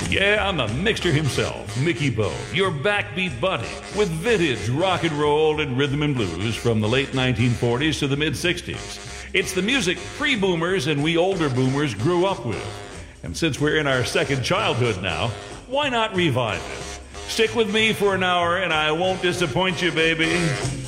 Yeah, I'm a mixture himself, Mickey Bo, your backbeat buddy, with vintage rock and roll and rhythm and blues from the late 1940s to the mid-60s. It's the music pre-boomers and we older boomers grew up with. And since we're in our second childhood now, why not revive it? Stick with me for an hour and I won't disappoint you, baby.